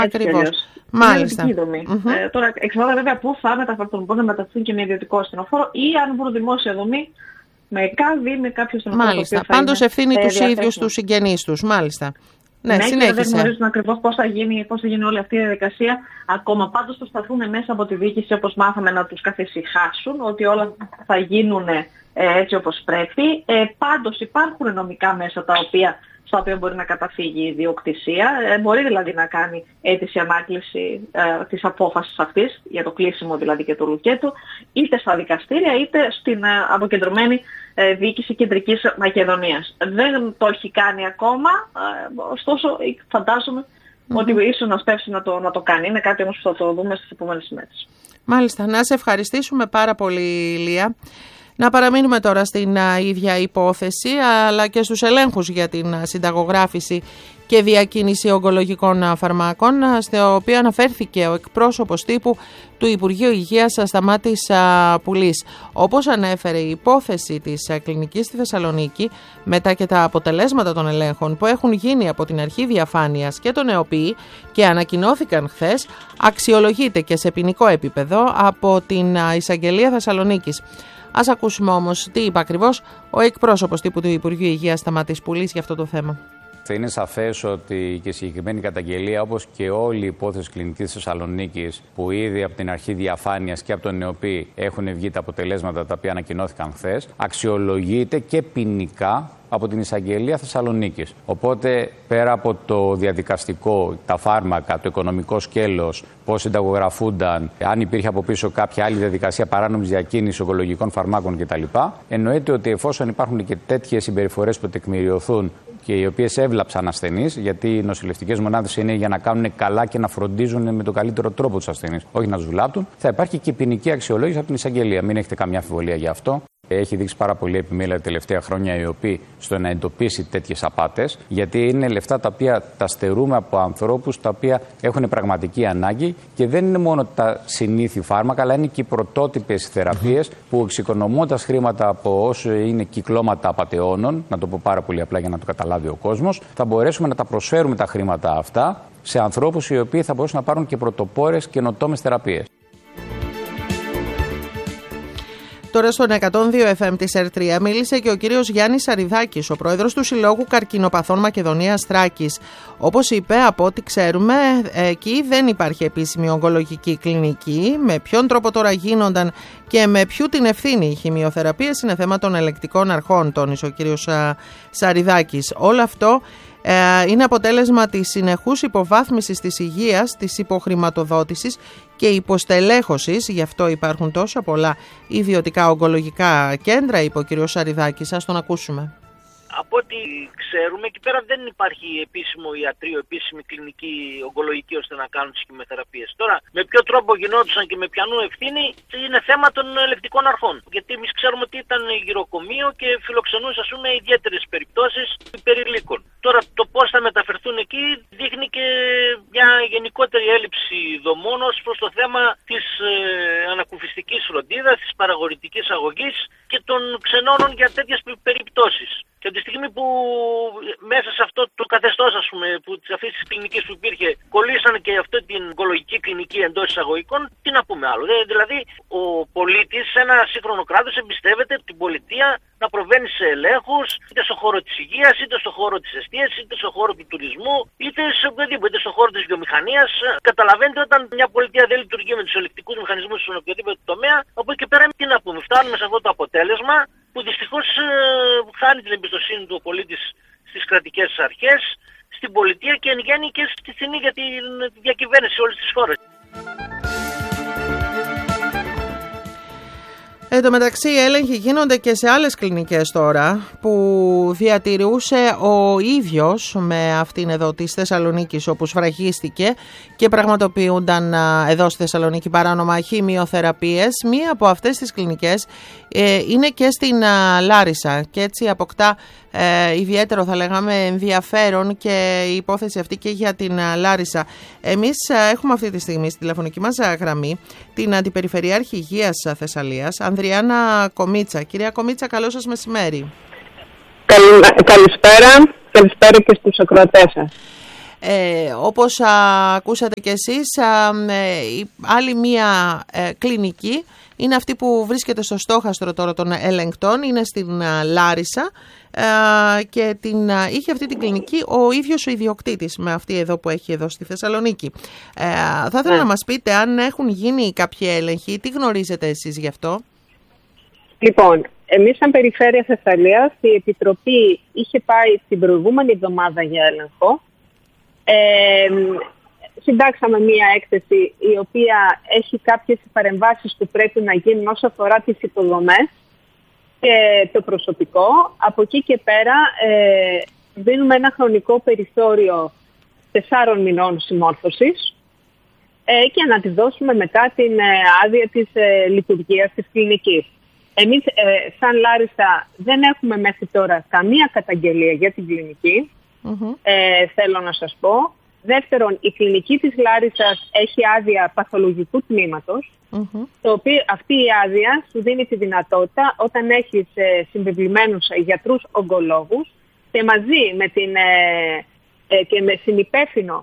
Ακριβώς. Μάλιστα. Τώρα εξαρτάται βέβαια πού θα μεταφερθούν, πώς να μεταφερθούν και με ιδιωτικό ασθενοφόρο ή αν βρουν δημόσια δομή με ΚΑΒ ή με κάποιο ασθενοφόρο. Μάλιστα. Πάντως ευθύνη τους ίδιους τους συγγενείς τους. Μάλιστα. Ναι, και δεν γνωρίζουν ακριβώς πώς θα γίνει όλη αυτή η διαδικασία. Ακόμα πάντως προσπαθούν μέσα από τη διοίκηση, όπως μάθαμε, να τους καθησυχάσουν ότι όλα θα γίνουν έτσι όπως πρέπει. Πάντως υπάρχουν νομικά μέσα στα οποία μπορεί να καταφύγει η ιδιοκτησία. Μπορεί δηλαδή να κάνει αίτηση ανάκληση της απόφασης αυτής, για το κλείσιμο δηλαδή και του λουκέτου, είτε στα δικαστήρια είτε στην αποκεντρωμένη διοίκηση Κεντρικής Μακεδονίας. Δεν το έχει κάνει ακόμα, ωστόσο φαντάζομαι ότι ίσως να σπεύσει να το κάνει. Είναι κάτι όμως που θα το δούμε στις επόμενες ημέρες. Μάλιστα. Να σε ευχαριστήσουμε πάρα πολύ, Λία. Να παραμείνουμε τώρα στην ίδια υπόθεση, αλλά και στους ελέγχους για την συνταγογράφηση και διακίνηση ογκολογικών φαρμάκων, στο οποίο αναφέρθηκε ο εκπρόσωπος τύπου του Υπουργείου Υγείας Σταμάτης Πουλής. Όπως ανέφερε, η υπόθεση της κλινικής στη Θεσσαλονίκη, μετά και τα αποτελέσματα των ελέγχων που έχουν γίνει από την Αρχή Διαφάνειας και τον ΕΟΠΗ και ανακοινώθηκαν χθες, αξιολογείται και σε ποινικό επίπεδο από την Εισαγγελία Θεσσαλονίκης. Ας ακούσουμε όμως τι είπε ακριβώς ο εκπρόσωπος τύπου του Υπουργείου Υγείας Σταμάτης Πουλής για αυτό το θέμα. Είναι σαφές ότι και η συγκεκριμένη καταγγελία, όπως και όλη η υπόθεση κλινικής Θεσσαλονίκης, που ήδη από την Αρχή Διαφάνειας και από τον ΕΟΠΗ έχουν βγει τα αποτελέσματα τα οποία ανακοινώθηκαν χθες, αξιολογείται και ποινικά από την Εισαγγελία Θεσσαλονίκης. Οπότε, πέρα από το διαδικαστικό, τα φάρμακα, το οικονομικό σκέλος, πώς συνταγογραφούνταν, αν υπήρχε από πίσω κάποια άλλη διαδικασία παράνομης διακίνησης ογκολογικών φαρμάκων κτλ., εννοείται ότι εφόσον υπάρχουν και τέτοιες συμπεριφορές που τεκμηριωθούν και οι οποίες έβλαψαν ασθενείς, γιατί οι νοσηλευτικές μονάδες είναι για να κάνουν καλά και να φροντίζουν με τον καλύτερο τρόπο τους ασθενείς, όχι να τους βλάπτουν, θα υπάρχει και ποινική αξιολόγηση από την Εισαγγελία. Μην έχετε καμιά αμφιβολία γι' αυτό. Έχει δείξει πάρα πολύ επιμέλεια τα τελευταία χρόνια η ΕΟΠΗ στο να εντοπίσει τέτοιες απάτες, γιατί είναι λεφτά τα οποία τα στερούμε από ανθρώπους τα οποία έχουν πραγματική ανάγκη και δεν είναι μόνο τα συνήθη φάρμακα, αλλά είναι και οι πρωτότυπες θεραπείες που εξοικονομώντας χρήματα από όσο είναι κυκλώματα απατεώνων, να το πω πάρα πολύ απλά για να το καταλάβει ο κόσμος, θα μπορέσουμε να τα προσφέρουμε τα χρήματα αυτά σε ανθρώπους οι οποίοι θα μπορούσαν να πάρουν και πρωτοπόρες καινοτόμες θεραπείες. Τώρα στον 102 FM της ΕΡΤ3 μίλησε και ο κύριος Γιάννης Σαριδάκης, ο πρόεδρος του Συλλόγου Καρκινοπαθών Μακεδονίας Θράκης. Όπως είπε, από ό,τι ξέρουμε, εκεί δεν υπάρχει επίσημη ογκολογική κλινική. Με ποιον τρόπο τώρα γίνονταν και με ποιου την ευθύνη οι χημειοθεραπείες είναι θέμα των ελεκτικών αρχών, τόνισε ο κύριος Σαριδάκης. Όλο αυτό είναι αποτέλεσμα της συνεχούς υποβάθμισης της υγείας, της υποχρηματοδότησης και υποστελέχωσης. Γι' αυτό υπάρχουν τόσα πολλά ιδιωτικά ογκολογικά κέντρα, είπε ο κ. Σαριδάκης. Ας τον ακούσουμε. Από ό,τι ξέρουμε, εκεί πέρα δεν υπάρχει επίσημο ιατρείο, επίσημη κλινική ογκολογική ώστε να κάνουν τις χημειοθεραπείες. Τώρα, με ποιο τρόπο γινόντουσαν και με ποιανού ευθύνη είναι θέμα των ελεκτικών αρχών. Γιατί εμείς ξέρουμε ότι ήταν γυροκομείο και φιλοξενούσε, ας πούμε, ιδιαίτερες περιπτώσεις υπερηλίκων. Τώρα, το πώς θα μεταφερθούν εκεί δείχνει και μια γενικότερη έλλειψη δομών ως προς το θέμα της ανακουφιστικής φροντίδας, της παραγωγητικής αγωγής και των ξενώνων για τέτοιες περιπτώσεις. Και από τη στιγμή που μέσα σε αυτό το καθεστώς, ας πούμε, αυτής της κλινικής που υπήρχε, κολλήσαν και αυτή την ογκολογική κλινική εντός εισαγωγικών, τι να πούμε άλλο. Δηλαδή, ο πολίτης σε ένα σύγχρονο κράτος εμπιστεύεται την πολιτεία να προβαίνει σε ελέγχους, είτε στον χώρο της υγείας, είτε στον χώρο της εστίασης, είτε στον χώρο του τουρισμού, είτε σε οποιοδήποτε, είτε στον χώρο της βιομηχανίας. Καταλαβαίνετε, όταν μια πολιτεία δεν λειτουργεί με τους ελεκτικούς μηχανισμούς στον οποιοδήποτε τομέα, από εκεί και πέρα τι να πούμε. Φτάνουμε σε αυτό το αποτέλεσμα που δυστυχώς χάνει την εμπιστοσύνη του ο πολίτης στις κρατικές αρχές, στην πολιτεία και εν γέννη και στη φθηνή για τη διακυβέρνηση όλης της χώρας. Εν τω μεταξύ, οι έλεγχοι γίνονται και σε άλλες κλινικές τώρα που διατηρούσε ο ίδιος με αυτήν εδώ της Θεσσαλονίκης, όπου σφραγίστηκε και πραγματοποιούνταν εδώ στη Θεσσαλονίκη παράνομα χημειοθεραπείες. Μία από αυτές τις κλινικές είναι και στην Λάρισα και έτσι αποκτά ιδιαίτερο, θα λέγαμε, ενδιαφέρον και η υπόθεση αυτή και για την Λάρισα. Εμείς έχουμε αυτή τη στιγμή στη τηλεφωνική μας γραμμή την Αντιπεριφερειάρχη Υγείας Θεσσαλίας, Ανδριάννα Κομίτσα. Κυρία Κομίτσα, καλό σας μεσημέρι. Καλησπέρα και στους ακροατές σας. Όπως ακούσατε κι εσείς, άλλη μία κλινική είναι αυτή που βρίσκεται στο στόχαστρο τώρα των ελεγκτών, είναι στην Λάρισα και είχε αυτή την κλινική ο ίδιος ο ιδιοκτήτης με αυτή εδώ που έχει εδώ στη Θεσσαλονίκη. Θα ήθελα να μας πείτε αν έχουν γίνει κάποιοι έλεγχοι, τι γνωρίζετε εσείς γι' αυτό? Λοιπόν, εμείς σαν Περιφέρεια Θεσσαλίας, η Επιτροπή είχε πάει την προηγούμενη εβδομάδα για έλεγχο. Συντάξαμε μία έκθεση η οποία έχει κάποιες παρεμβάσεις που πρέπει να γίνουν όσο αφορά τις υποδομές και το προσωπικό. Από εκεί και πέρα δίνουμε ένα χρονικό περιθώριο 4 μηνών συμμόρφωσης και να τη δώσουμε μετά την άδεια της λειτουργίας της κλινικής. Εμείς σαν Λάρισα δεν έχουμε μέχρι τώρα καμία καταγγελία για την κλινική, θέλω να σας πω. Δεύτερον, η κλινική της Λάρισσας έχει άδεια παθολογικού τμήματος, το οποίο αυτή η άδεια σου δίνει τη δυνατότητα όταν έχεις συμβεβλημένους γιατρούς ογκολόγους και μαζί με και με συνυπεύθυνο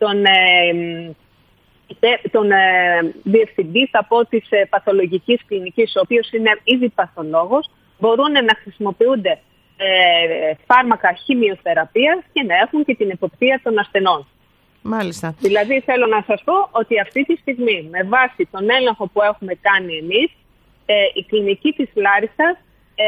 τον διευθυντή από της παθολογικής κλινικής, ο οποίος είναι ήδη παθολόγος, μπορούν να χρησιμοποιούνται φάρμακα χημειοθεραπείας και να έχουν και την εποπτεία των ασθενών. Μάλιστα. Δηλαδή θέλω να σας πω ότι αυτή τη στιγμή με βάση τον έλεγχο που έχουμε κάνει εμείς, η κλινική της Λάρισσας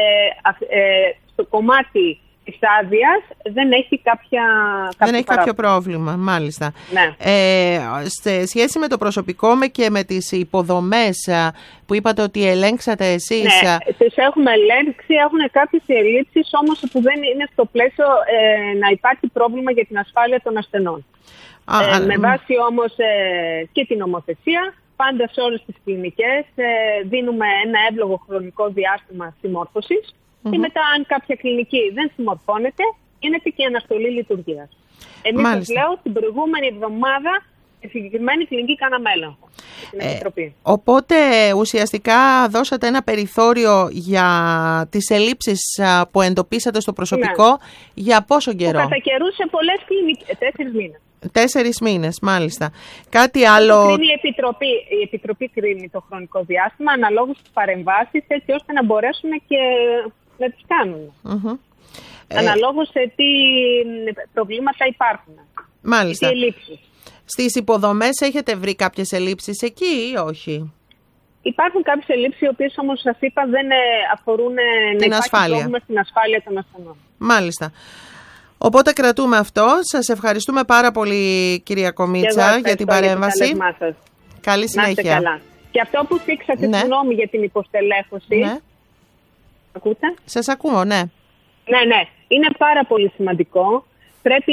στο κομμάτι της άδειας δεν έχει κάποιο πρόβλημα. Μάλιστα. Ναι. Σε σχέση με το προσωπικό και με τις υποδομές που είπατε ότι ελέγξατε εσείς. Ναι, τις έχουμε ελέγξει, έχουν κάποιες ελλείψεις όμως που δεν είναι στο πλαίσιο να υπάρχει πρόβλημα για την ασφάλεια των ασθενών. Με βάση όμως και την νομοθεσία, πάντα σε όλες τις κλινικές δίνουμε ένα εύλογο χρονικό διάστημα συμμόρφωσης και μετά αν κάποια κλινική δεν συμμορφώνεται, γίνεται και αναστολή λειτουργίας. Εμείς σας λέω, την προηγούμενη εβδομάδα τη συγκεκριμένη κλινική κάναμε έλεγχο στην Επιτροπή. Οπότε ουσιαστικά δώσατε ένα περιθώριο για τις ελλείψεις που εντοπίσατε στο προσωπικό για πόσο καιρό? Που κατά καιρού σε πολλές κλινικές, 4 μήνες. 4 μήνες, μάλιστα. Κάτι άλλο. Η Επιτροπή κρίνει το χρονικό διάστημα αναλόγως στις παρεμβάσεις, έτσι ώστε να μπορέσουν και να τις κάνουν. Αναλόγως σε τι προβλήματα υπάρχουν. Μάλιστα. Τι ελλείψεις. Στις υποδομές έχετε βρει κάποιες ελλείψεις εκεί ή όχι? Υπάρχουν κάποιες ελλείψεις, οι οποίες όμως σας είπα δεν αφορούν την ασφάλεια. Πρόβλημα στην ασφάλεια των ασθενών. Μάλιστα. Οπότε κρατούμε αυτό. Σας ευχαριστούμε πάρα πολύ, κυρία Κομίτσα, για την παρέμβαση. Καλή συνέχεια. Καλά. Και αυτό που θίξατε, συγγνώμη για την υποστελέχωση. Ναι. Ακούτε? Σας ακούω, ναι. Ναι. Είναι πάρα πολύ σημαντικό. Πρέπει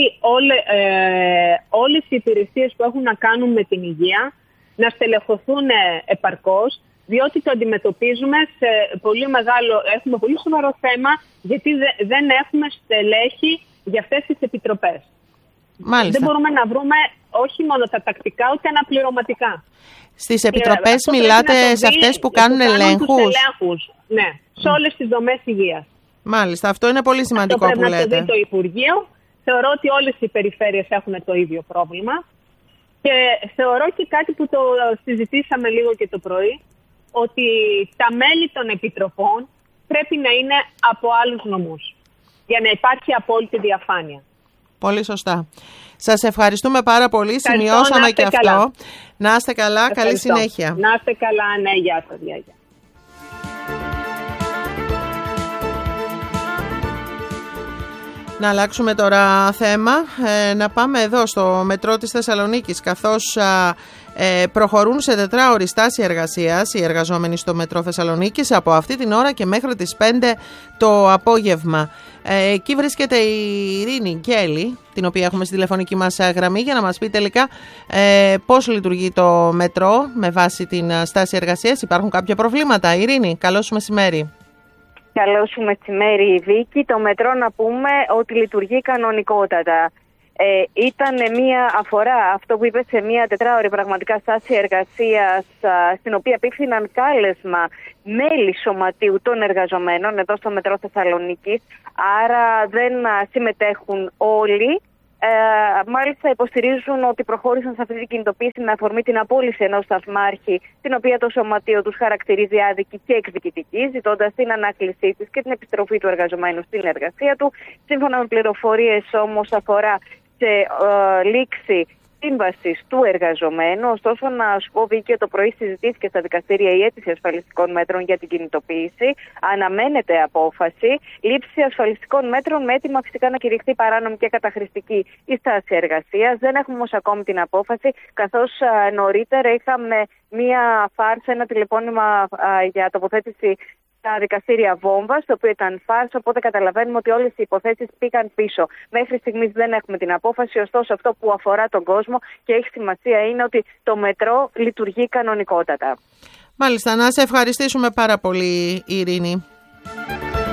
όλες οι υπηρεσίες που έχουν να κάνουν με την υγεία να στελεχωθούν επαρκώς, διότι το αντιμετωπίζουμε έχουμε πολύ σοβαρό θέμα, γιατί δεν έχουμε στελέχη για αυτές τις επιτροπές. Μάλιστα. Δεν μπορούμε να βρούμε όχι μόνο τα τακτικά, ούτε αναπληρωματικά. Στις επιτροπές μιλάτε σε αυτές που κάνουν ελέγχους? Ναι, σε όλες τις δομές υγείας. Μάλιστα, αυτό είναι πολύ σημαντικό που λέτε. Πρέπει να το δει το Υπουργείο. Θεωρώ ότι όλες οι περιφέρειες έχουν το ίδιο πρόβλημα. Και θεωρώ και κάτι που το συζητήσαμε λίγο και το πρωί, ότι τα μέλη των επιτροπών πρέπει να είναι από άλλους νομούς, για να υπάρχει απόλυτη διαφάνεια. Πολύ σωστά. Σας ευχαριστούμε πάρα πολύ. Σημειώσαμε και αυτό. Καλά. Να είστε καλά. Καλή συνέχεια. Να είστε καλά. Ναι, γεια σας. Γεια. Να αλλάξουμε τώρα θέμα, να πάμε εδώ στο μετρό της Θεσσαλονίκης, καθώς προχωρούν σε 4ωρη στάση εργασίας οι εργαζόμενοι στο μετρό Θεσσαλονίκης από αυτή την ώρα και μέχρι τις 5 το απόγευμα. Εκεί βρίσκεται η Ειρήνη Γκέλη, την οποία έχουμε στη τηλεφωνική μας γραμμή, για να μας πει τελικά πώς λειτουργεί το μετρό με βάση την στάση εργασίας. Υπάρχουν κάποια προβλήματα? Ειρήνη, καλό σου μεσημέρι. Καλό σου μεσημέρι, Βίκη. Το μετρό να πούμε ότι λειτουργεί κανονικότατα. Ήταν μία αφορά αυτό που είπε σε μία 4ωρη πραγματικά στάση εργασίας, στην οποία απίφθηναν κάλεσμα μέλη σωματείου των εργαζομένων εδώ στο μετρό Θεσσαλονίκης. Άρα δεν συμμετέχουν όλοι Μάλιστα υποστηρίζουν ότι προχώρησαν σε αυτή την κινητοποίηση με αφορμή την απόλυση ενός σταθμάρχη, την οποία το σωματείο τους χαρακτηρίζει άδικη και εκδικητική, ζητώντας την ανάκλησή της και την επιστροφή του εργαζομένου στην εργασία του. Σύμφωνα με πληροφορίες όμως αφορά σε λήξη σύμβασης του εργαζομένου. Ωστόσο, να σου πω, Βίκυ, το πρωί συζητήθηκε στα δικαστήρια η αίτηση ασφαλιστικών μέτρων για την κινητοποίηση. Αναμένεται απόφαση. Λήψη ασφαλιστικών μέτρων με έτοιμα φυσικά να κηρυχθεί παράνομη και καταχρηστική η στάση εργασίας. Δεν έχουμε όμως ακόμη την απόφαση, καθώς νωρίτερα είχαμε μία φάρσα, ένα τηλεφώνημα για τοποθέτηση στα δικαστήρια βόμβας, το οποίο ήταν φάρσα, οπότε καταλαβαίνουμε ότι όλες οι υποθέσεις πήγαν πίσω. Μέχρι στιγμής δεν έχουμε την απόφαση, ωστόσο αυτό που αφορά τον κόσμο και έχει σημασία είναι ότι το μετρό λειτουργεί κανονικότατα. Μάλιστα, να σε ευχαριστήσουμε πάρα πολύ, Ειρήνη.